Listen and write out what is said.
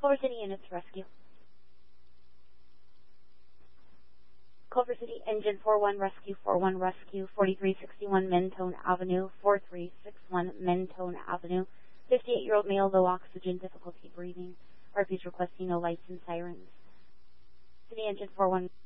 Culver City units rescue. Culver City engine 41 rescue, 4361 Mentone Avenue, 4361 Mentone Avenue. 58-year-old male, low oxygen, difficulty breathing. RP's requesting no lights and sirens. City engine 41.